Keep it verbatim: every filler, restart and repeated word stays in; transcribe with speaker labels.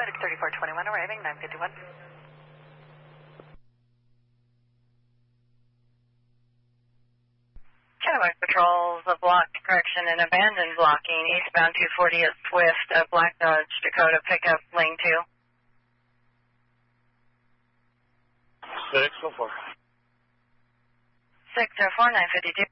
Speaker 1: Medic thirty-four twenty-one arriving, nine fifty-one.
Speaker 2: Cadillac patrols a blocked correction and abandoned blocking eastbound two forty at Swift, uh, Black Dodge Dakota pickup lane two.
Speaker 3: Six oh four.
Speaker 2: Six oh four nine fifty two.